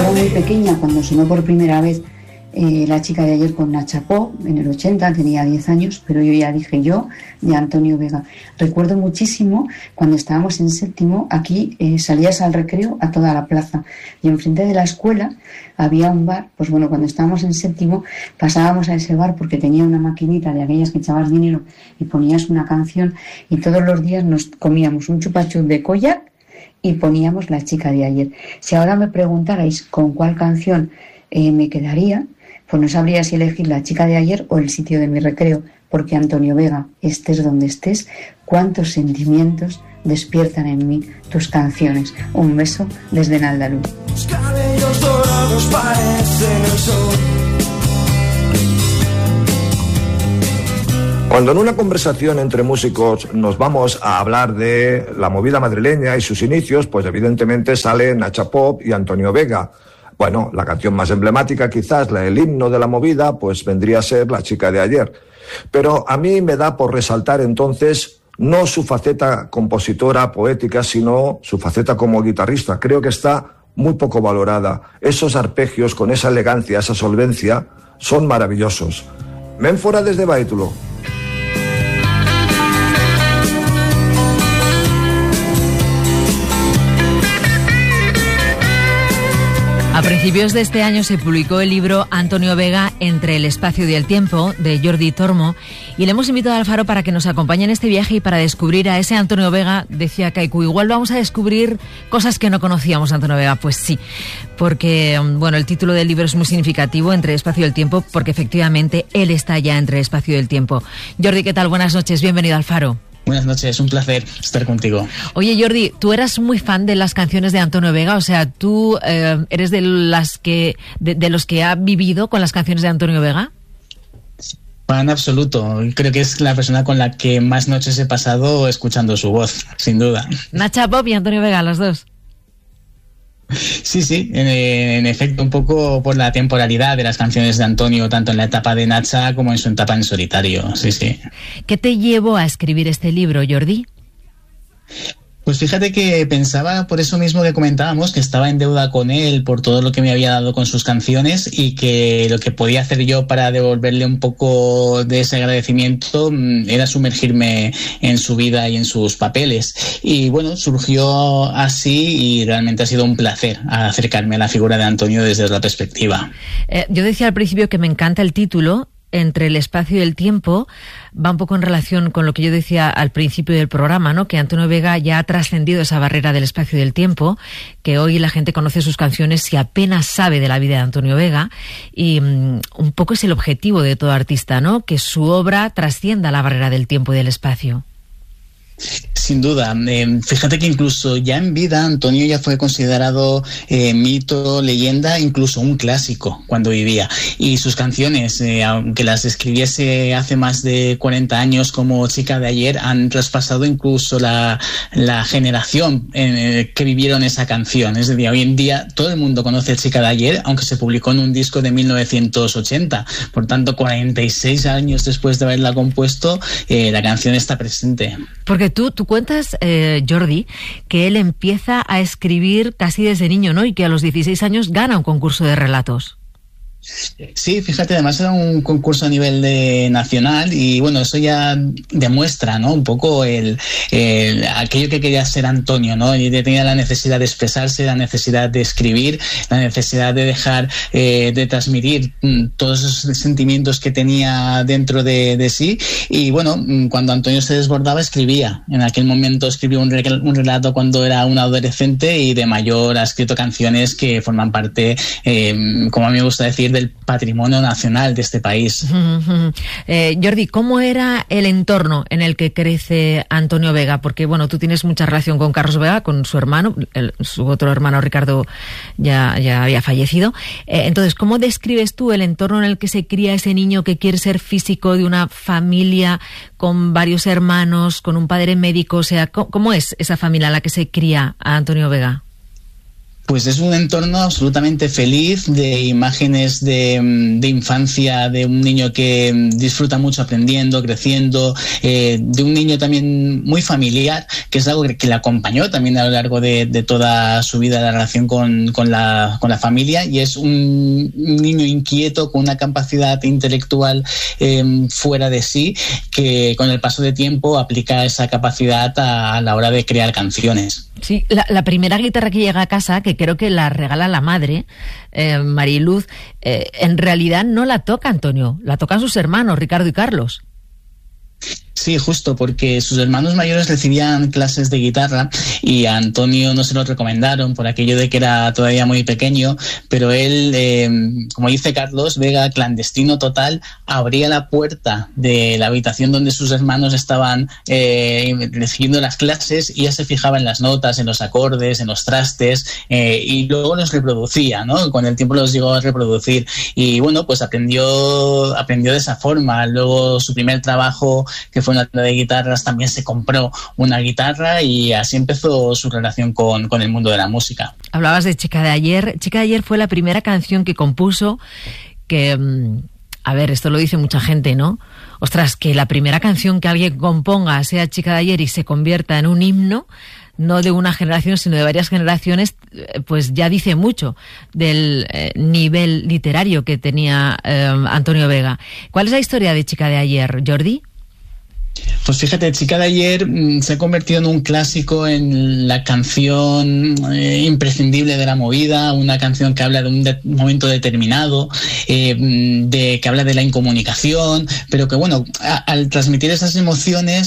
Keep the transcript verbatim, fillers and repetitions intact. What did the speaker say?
era muy pequeña cuando sonó por primera vez eh, La chica de ayer con Nacha Pop, en el ochenta, tenía diez años, pero yo ya dije yo, de Antonio Vega. Recuerdo muchísimo cuando estábamos en séptimo, aquí eh, salías al recreo a toda la plaza y enfrente de la escuela había un bar. Pues bueno, cuando estábamos en séptimo pasábamos a ese bar porque tenía una maquinita de aquellas que echabas dinero y ponías una canción, y todos los días nos comíamos un chupachú de Koyak y poníamos La chica de ayer. Si ahora me preguntarais con cuál canción eh, me quedaría, pues no sabría si elegir La chica de ayer o El sitio de mi recreo, porque Antonio Vega, estés donde estés, cuántos sentimientos despiertan en mí tus canciones. Un beso desde Naldalú. Tus cabellos dorados parecen el sol. Cuando en una conversación entre músicos nos vamos a hablar de la movida madrileña y sus inicios, pues evidentemente sale Nacha Pop y Antonio Vega. Bueno, la canción más emblemática, quizás, la, el himno de la movida, pues vendría a ser La chica de ayer. Pero a mí me da por resaltar entonces no su faceta compositora, poética, sino su faceta como guitarrista. Creo que está muy poco valorada. Esos arpegios con esa elegancia, esa solvencia, son maravillosos. Ménfora desde Baitulo. A principios de este año se publicó el libro Antonio Vega, Entre el espacio y el tiempo, de Jordi Tormo, y le hemos invitado a Alfaro para que nos acompañe en este viaje y para descubrir a ese Antonio Vega. Decía Kaiku, igual vamos a descubrir cosas que no conocíamos, Antonio Vega. Pues sí, porque bueno, el título del libro es muy significativo, Entre el espacio y el tiempo, porque efectivamente él está ya entre el espacio y el tiempo. Jordi, ¿qué tal? Buenas noches, bienvenido a Alfaro. Buenas noches, un placer estar contigo. Oye, Jordi, tú eras muy fan de las canciones de Antonio Vega, o sea, tú eh, eres de las que de, de los que ha vivido con las canciones de Antonio Vega. Fan absoluto, creo que es la persona con la que más noches he pasado escuchando su voz, sin duda. Nacha Pop y Antonio Vega, los dos. Sí, sí, en, en efecto, un poco por la temporalidad de las canciones de Antonio, tanto en la etapa de Nacha como en su etapa en solitario, sí, sí. ¿Qué te llevó a escribir este libro, Jordi? Pues fíjate que pensaba, por eso mismo que comentábamos, que estaba en deuda con él por todo lo que me había dado con sus canciones, y que lo que podía hacer yo para devolverle un poco de ese agradecimiento era sumergirme en su vida y en sus papeles. Y bueno, surgió así y realmente ha sido un placer acercarme a la figura de Antonio desde la perspectiva. Eh, yo decía al principio que me encanta el título, Entre el espacio y el tiempo. Va un poco en relación con lo que yo decía al principio del programa, ¿no? Que Antonio Vega ya ha trascendido esa barrera del espacio y del tiempo, que hoy la gente conoce sus canciones y apenas sabe de la vida de Antonio Vega, y um, un poco es el objetivo de todo artista, ¿no? Que su obra trascienda la barrera del tiempo y del espacio. Sin duda, eh, fíjate que incluso ya en vida Antonio ya fue considerado eh, mito, leyenda, incluso un clásico cuando vivía, y sus canciones, eh, aunque las escribiese hace más de cuarenta años como Chica de ayer, han traspasado incluso la, la generación eh, que vivieron esa canción. Es decir, hoy en día todo el mundo conoce Chica de ayer, aunque se publicó en un disco de mil novecientos ochenta, por tanto cuarenta y seis años después de haberla compuesto, eh, la canción está presente. Porque tú, tú cuentas, eh, Jordi, que él empieza a escribir casi desde niño, ¿no? Y que a los dieciséis años gana un concurso de relatos. Sí, fíjate, además era un concurso a nivel de nacional, y bueno, eso ya demuestra, ¿no? Un poco el, el aquello que quería ser Antonio, ¿no? Y tenía la necesidad de expresarse, la necesidad de escribir, la necesidad de dejar, eh, de transmitir mm, todos esos sentimientos que tenía dentro de, de sí. Y bueno, cuando Antonio se desbordaba, escribía. En aquel momento escribió un, re, un relato cuando era un adolescente, y de mayor ha escrito canciones que forman parte, eh, como a mí me gusta decir, del patrimonio nacional de este país. Uh-huh. Eh, Jordi, ¿cómo era el entorno en el que crece Antonio Vega? Porque, bueno, tú tienes mucha relación con Carlos Vega, con su hermano, el, su otro hermano Ricardo ya, ya había fallecido. Eh, entonces, ¿cómo describes tú el entorno en el que se cría ese niño que quiere ser físico de una familia con varios hermanos, con un padre médico? O sea, ¿cómo, cómo es esa familia en la que se cría a Antonio Vega? Pues es un entorno absolutamente feliz, de imágenes de, de infancia, de un niño que disfruta mucho aprendiendo, creciendo, eh, de un niño también muy familiar, que es algo que, que le acompañó también a lo largo de, de toda su vida, la relación con, con, la, con la familia, y es un, un niño inquieto con una capacidad intelectual eh, fuera de sí, que con el paso de tiempo aplica esa capacidad a, a la hora de crear canciones. Sí, la, la primera guitarra que llega a casa, que creo que la regala la madre, eh, Mariluz, eh, en realidad no la toca Antonio, la tocan sus hermanos, Ricardo y Carlos. Sí, justo, porque sus hermanos mayores recibían clases de guitarra y a Antonio no se lo recomendaron por aquello de que era todavía muy pequeño, pero él, eh, como dice Carlos Vega, clandestino total, abría la puerta de la habitación donde sus hermanos estaban eh, recibiendo las clases y ya se fijaba en las notas, en los acordes, en los trastes, eh, y luego los reproducía, ¿no? Con el tiempo los llegó a reproducir y bueno, pues aprendió, aprendió de esa forma. Luego su primer trabajo, que fue una tienda de guitarras, también se compró una guitarra y así empezó su relación con, con el mundo de la música. Hablabas de Chica de Ayer. Chica de Ayer fue la primera canción que compuso que, a ver, esto lo dice mucha gente, ¿no? Ostras, que la primera canción que alguien componga sea Chica de Ayer y se convierta en un himno, no de una generación, sino de varias generaciones, pues ya dice mucho del eh, nivel literario que tenía eh, Antonio Vega. ¿Cuál es la historia de Chica de Ayer, Jordi? Pues fíjate, Chica de Ayer mmm, se ha convertido en un clásico, en la canción eh, imprescindible de la movida, una canción que habla de un de- momento determinado, eh, de que habla de la incomunicación, pero que bueno, a- al transmitir esas emociones